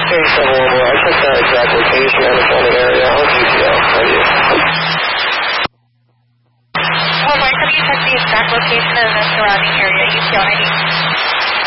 I checked that exact location on the surrounding area on GPS. Hold on, can you check the exact location of the surrounding area? UPL 90.